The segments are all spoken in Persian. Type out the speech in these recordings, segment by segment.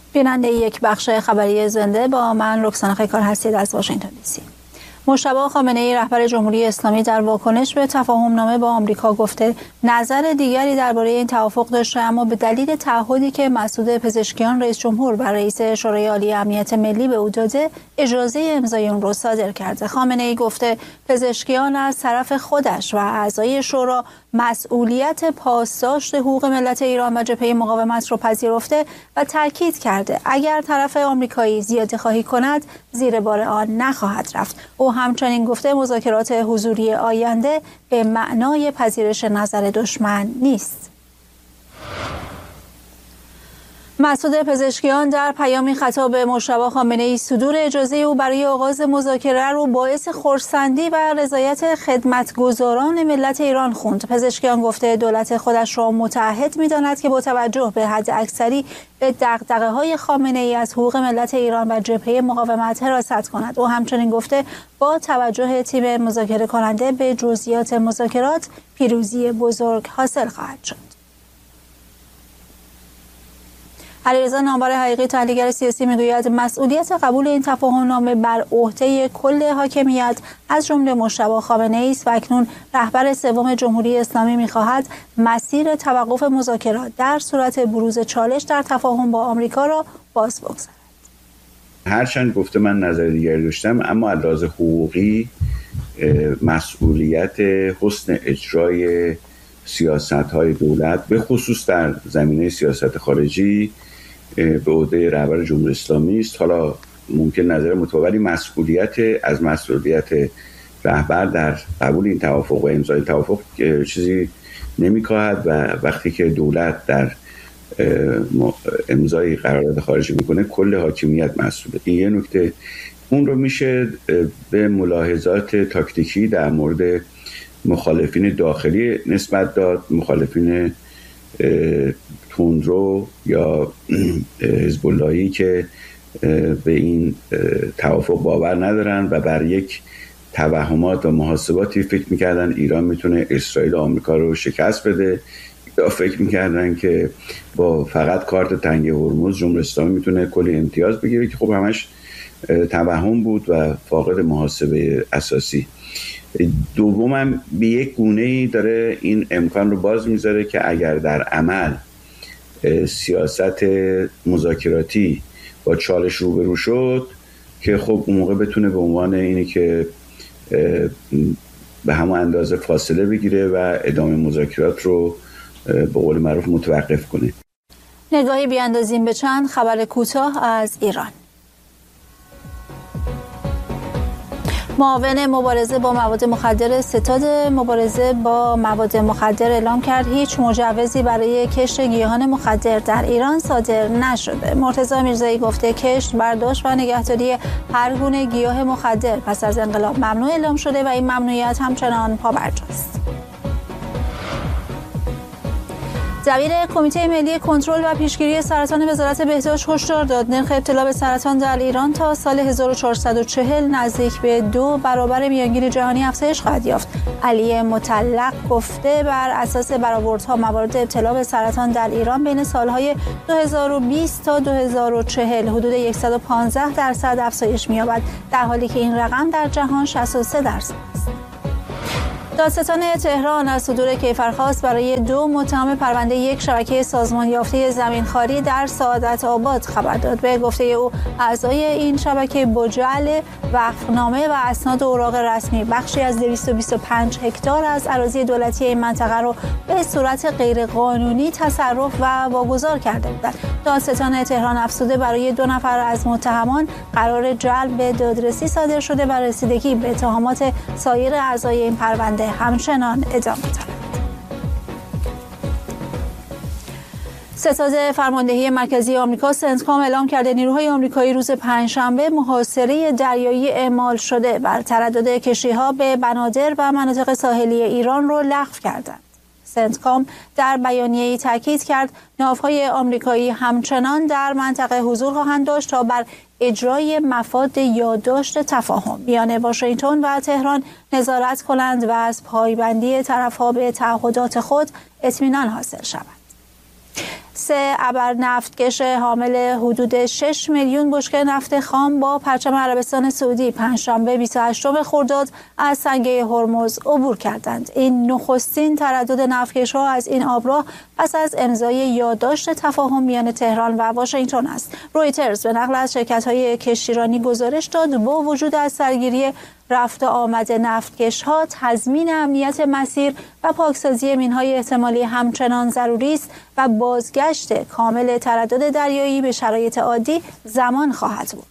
بیننده یک بخش خبری زنده با من رکسانا خیکار هستید از واشنگتن دی سی. مجتبی خامنه‌ای رهبر جمهوری اسلامی در واکنش به تفاهم‌نامه با آمریکا گفته نظر دیگری درباره این توافق داشته، اما به دلیل تعهدی که مسعود پزشکیان رئیس جمهور و رئیس شورای عالی امنیت ملی به او داده اجازه امضای اون رو صادر کرده. خامنه‌ای گفته پزشکیان از طرف خودش و اعضای شورا مسئولیت پاسداشت حقوق ملت ایران و جبهه مقاومت رو پذیرفته و تاکید کرده اگر طرف آمریکایی زیاده‌خواهی کند زیر بار آن نخواهد رفت. او همچنین گفته مذاکرات حضوری آینده به معنای پذیرش نظر دشمن نیست. مسعود پزشکیان در پیامی خطاب به مجتبی خامنه‌ای صدور اجازه او برای آغاز مذاکره رو باعث خرسندی و رضایت خدمتگزاران ملت ایران خوند. پزشکیان گفته دولت خودش را متعهد می‌داند که با توجه به حداکثری به دغدغه‌های خامنه‌ای از حقوق ملت ایران و جبهه مقاومت حراست کند. او همچنین گفته با توجه تیم مذاکره کننده به جزئیات مذاکرات پیروزی بزرگ حاصل خواهد شد. علیرضا نامور حقیقی تحلیلگر سیاسی میگوید مسئولیت قبول این تفاهم‌نامه بر عهده کل حاکمیت از جمله مجتبی خامنه‌ای است و اکنون رهبر سوم جمهوری اسلامی می‌خواهد مسیر توقف مذاکرات در صورت بروز چالش در تفاهم با آمریکا را باز بگذارد. هرچند گفته من نظر دیگری داشتم، اما از لحاظ حقوقی مسئولیت حسن اجرای سیاست‌های دولت به خصوص در زمینه سیاست خارجی به عهده رهبر جمهوری اسلامی است. حالا ممکن نظر متبادلی مسئولیت رهبر در قبول این توافق و امضای توافق چیزی نمی‌کاهد و وقتی که دولت در امضای قرارداد خارجی میکنه کل حاکمیت مسئوله. این یه نکته. اون رو میشه به ملاحظات تاکتیکی در مورد مخالفین داخلی نسبت داد، مخالفین تندرو یا حزب اللهی که به این توافق باور ندارن و بر یک توهمات و محاسباتی فکر میکردن ایران میتونه اسرائیل و آمریکا رو شکست بده، یا فکر میکردن که با فقط کارت تنگ هرمز جمهوری اسلامی میتونه کلی امتیاز بگیره، که خب همش توهم بود و فاقد محاسبه اساسی. دومم به یک گونه‌ای داره این امکان رو باز میذاره که اگر در عمل سیاست مذاکراتی با چالش روبرو شد که خب اون موقع بتونه به عنوان اینی که به همون اندازه فاصله بگیره و ادامه مذاکرات رو به قول معروف متوقف کنه. نگاهی بیاندازیم به چند خبر کوتاه از ایران. معاون مبارزه با مواد مخدر ستاد مبارزه با مواد مخدر اعلام کرد هیچ مجوزی برای کشت گیاهان مخدر در ایران صادر نشده. مرتضی میرزایی گفته کشت، برداشت و نگهداری هر گونه گیاه مخدر پس از انقلاب ممنوع اعلام شده و این ممنوعیت همچنان پابرجاست. دبیر کمیته ملی کنترل و پیشگیری سرطان وزارت بهداشت هشدار داد نرخ ابتلا به سرطان در ایران تا سال 1440 نزدیک به 2 برابر میانگین جهانی افزایش خواهد یافت. علی مطلق گفته بر اساس برآوردها موارد ابتلا به سرطان در ایران بین سالهای 2020 تا 2040 حدود 115% افزایش می‌یابد، در حالی که این رقم در جهان 63% است. دادستان تهران از صدور کیفرخواست برای 2 متهم پرونده یک شبکه سازمان یافته زمینخواری در سعادت آباد خبر داد. به گفته او اعضای این شبکه با جعل وقفنامه و اسناد اوراق رسمی بخشی از 225 هکتار از اراضی دولتی این منطقه را به صورت غیرقانونی تصرف و واگذار کرده بودند. دادستان تهران افزوده برای 2 نفر از متهمان قرار جلب به دادرسی صادر شده و رسیدگی به اتهامات سایر اعضای این پرونده همچنان ادامه دارد. ستاد فرماندهی مرکزی آمریکا سنتکام اعلام کرده نیروهای آمریکایی روز پنجشنبه محاصره دریایی اعمال شده بر تردد کشتی‌ها به بنادر و مناطق ساحلی ایران را لغو کردند. سنتکام در بیانیه‌ای تاکید کرد ناوهای آمریکایی همچنان در منطقه حضور خواهند داشت تا بر اجرای مفاد یادداشت تفاهم میان واشنگتن و تهران نظارت کنند و از پایبندی طرف‌ها به تعهدات خود اطمینان حاصل شود. پلیس ابرنفتکش حامل حدود 6 میلیون بشکه نفت خام با پرچم عربستان سعودی پنجشنبه 28 خرداد از سنگه هرمز عبور کردند. این نخستین تردد نفتکش‌ها از این آبراه پس از امضای یادداشت تفاهم میان تهران و واشنگتن است. رویترز به نقل از شرکت‌های کشتیرانی گزارش داد با وجود از سرگیری رفت آمد نفتکش‌ها، تضمین امنیت مسیر و پاکسازی مین‌های احتمالی همچنان ضروری است و بازگشت کامل تردد دریایی به شرایط عادی زمان خواهد بود.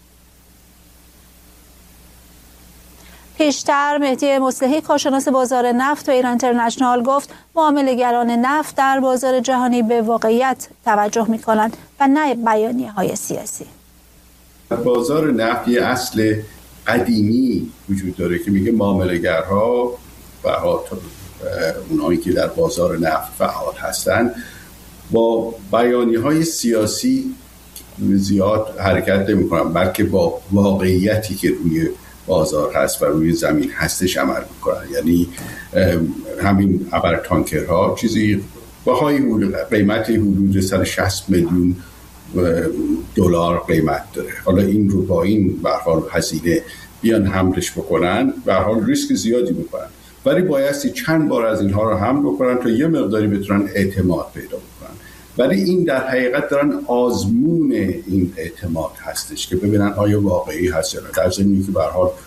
پیشتر مهدی مصلحی کارشناس بازار نفت و ایران اینترنشنال گفت معامله‌گران نفت در بازار جهانی به واقعیت توجه می‌کنند و نه بیانیه‌های سیاسی. بازار نفت یه اصل قدیمی وجود داره که میگه معامله‌گرها و اونایی که در بازار نفت فعال هستن با بیانیه‌های سیاسی زیاد حرکت نمی‌کنن، بلکه با واقعیتی که روی بازار هست و روی زمین هستش عمل می‌کنن. یعنی همین ابر تانکرها چیزی باهای قیمت حدود 160 میلیون دلار قیمت داره. حالا این رو با این به هر حال هزینه بیان حملش بکنن، به هر حال ریسک زیادی میکنن، ولی بایستی چند بار از اینها رو حمل بکنن تا یه مقداری بتونن اعتماد پیدا بکنن. ولی این در حقیقت دارن آزمون این اعتماد هستش که ببینن آیا واقعی هست یا نه، در ضمنی که به هر حال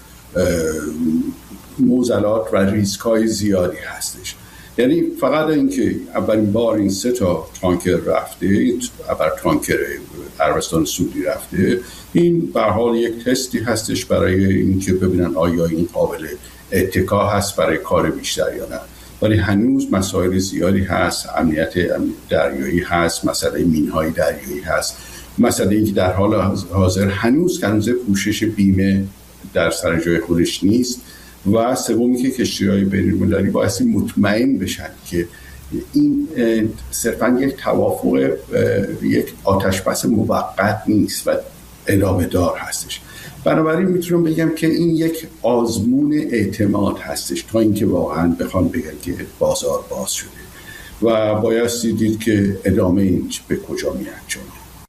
معضلات و ریسک‌های زیادی هستش. یعنی فقط اینکه اولین بار این 3 تا تانکر رفته، ابر تانکر عربستان سعودی رفته، این به هر حال یک تستی هستش برای اینکه ببینن آیا این قابل اتکا هست برای کار بیشتر یا نه. ولی هنوز مسائل زیادی هست، امنیت دریایی هست، مسئله مینهای دریایی هست، مسئله اینکه در حال حاضر هنوز پوشش بیمه در سر جای خودش نیست و سومی که کشتی‌های بین‌المللی بایستی مطمئن بشن که این صرفاً یک توافق، یک آتشبس موقت نیست و ادامه دار هستش. بنابراین میتونم بگم که این یک آزمون اعتماد هستش تا اینکه واقعاً بخوام بگم که بازار باز شده و بایستی دید که ادامه این به کجا می‌انجامه.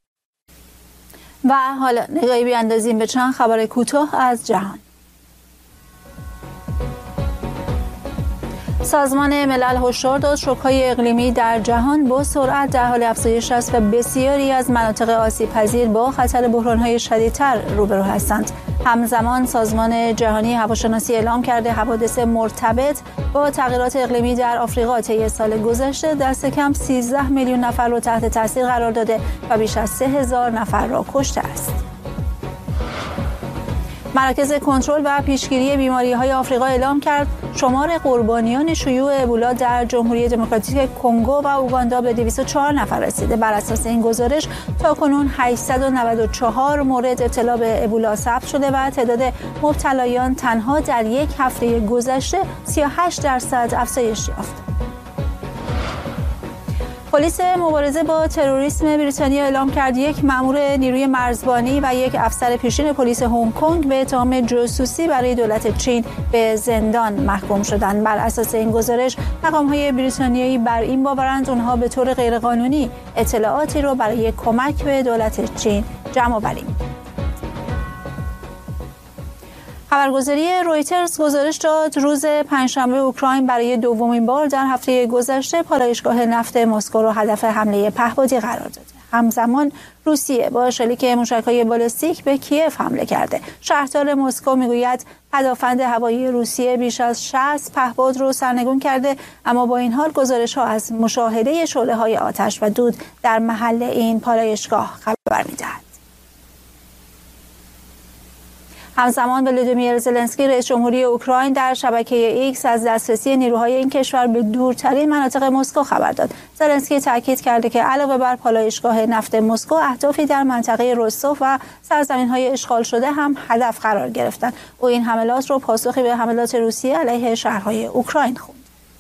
و حالا نگاهی بیاندازیم به چند خبر کوتاه از جهان. سازمان ملل هشدار داد شوک‌های اقلیمی در جهان با سرعت در حال افزایش است و بسیاری از مناطق آسیب‌پذیر با خطر بحران‌های شدیدتر روبرو هستند. همزمان سازمان جهانی هواشناسی اعلام کرده حوادث مرتبط با تغییرات اقلیمی در آفریقا طی سال گذشته دست کم 13 میلیون نفر را تحت تاثیر قرار داده و بیش از 3000 نفر را کشته است. مراکز کنترل و پیشگیری بیماری‌های آفریقا اعلام کرد شمار قربانیان شیوع ابولا در جمهوری دموکراتیک کنگو و اوگاندا به 204 نفر رسیده. بر اساس این گزارش تاکنون 894 مورد ابتلا به ابولا ثبت شده و تعداد مبتلایان تنها در یک هفته گذشته 38% افزایش یافت. پلیس مبارزه با تروریسم بریتانیا اعلام کرد یک مأمور نیروی مرزبانی و یک افسر پیشین پلیس هنگ کنگ به اتهام جاسوسی برای دولت چین به زندان محکوم شدند. بر اساس این گزارش مقام‌های بریتانیایی بر این باورند اونها به طور غیرقانونی اطلاعاتی رو برای کمک به دولت چین جمع آوریم. خبرگزاری رویترز گزارش داد روز پنجشنبه اوکراین برای دومین بار در هفته گذشته پالایشگاه نفت مسکو را هدف حمله پهپادی قرار داده. همزمان روسیه با شلیک موشک‌های بالستیک به کیف حمله کرده. شهردار مسکو میگوید پدافند هوایی روسیه بیش از 60 پهپاد رو سرنگون کرده، اما با این حال گزارش‌ها از مشاهده شعله‌های آتش و دود در محل این پالایشگاه خبر می‌دهد. همزمان ولادیمیر زلنسکی رئیس جمهوری اوکراین در شبکه ایکس از دسترسی نیروهای این کشور به دورترین مناطق مسکو خبر داد. زلنسکی تاکید کرده که علاوه بر پالایشگاه نفت مسکو، اهدافی در منطقه روستوف و سرزمین‌های اشغال شده هم هدف قرار گرفتند. او این حملات را پاسخی به حملات روسیه علیه شهرهای اوکراین خواند.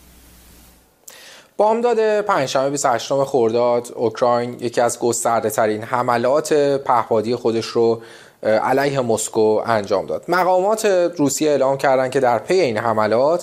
بامداد پنجشنبه 28 خرداد اوکراین یکی از گسترده‌ترین حملات پهپادی خودش رو علیه مسکو انجام داد. مقامات روسیه اعلام کردند که در پی این حملات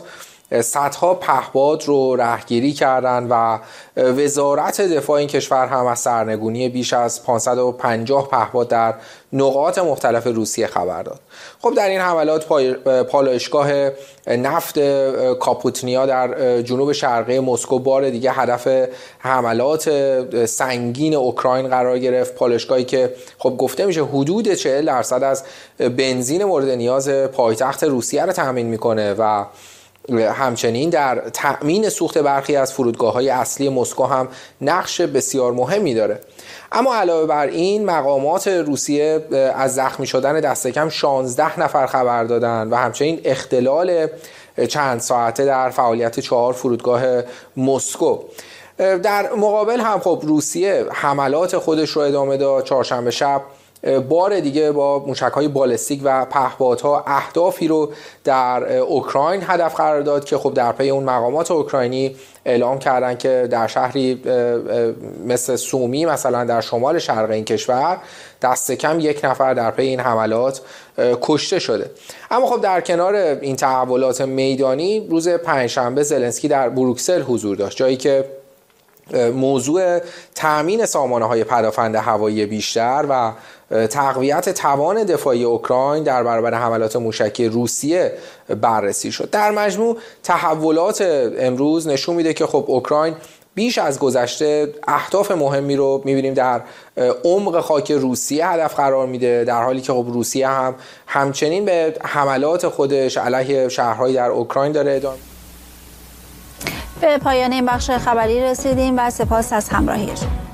صدها پهپاد رو رهگیری کردن و وزارت دفاع این کشور هم از سرنگونی بیش از 550 پهپاد در نقاط مختلف روسیه خبر داد. خب در این حملات پالایشگاه نفت کاپوتنیا در جنوب شرقی مسکو بار دیگه هدف حملات سنگین اوکراین قرار گرفت. پالایشگاهی که خب گفته میشه حدود 40% از بنزین مورد نیاز پایتخت روسیه رو تامین میکنه و همچنین در تأمین سوخت برخی از فرودگاه‌های اصلی مسکو هم نقش بسیار مهمی داره. اما علاوه بر این مقامات روسیه از زخمی شدن دست کم 16 نفر خبر دادن و همچنین اختلال چند ساعته در فعالیت 4 فرودگاه مسکو. در مقابل هم خب روسیه حملات خودش رو ادامه داد. چهارشنبه شب بار دیگه با موشک‌های بالستیک و پهپادها اهدافی رو در اوکراین هدف قرار داد که خب در پی اون مقامات اوکراینی اعلام کردن که در شهری مثل سومی مثلا در شمال شرق این کشور دست کم 1 نفر در پی این حملات کشته شده. اما خب در کنار این تحولات میدانی روز پنجشنبه زلنسکی در بروکسل حضور داشت، جایی که موضوع تأمین سامانه‌های پدافند هوایی بیشتر و تقویت توان دفاعی اوکراین در برابر حملات موشکی روسیه بررسی شد. در مجموع تحولات امروز نشون میده که خب اوکراین بیش از گذشته اهداف مهمی رو می‌بینیم در عمق خاک روسیه هدف قرار میده، در حالی که خب روسیه هم همچنین به حملات خودش علیه شهرهای در اوکراین داره ادامه. به پایان این بخش خبری رسیدیم و سپاس از همراهیتون.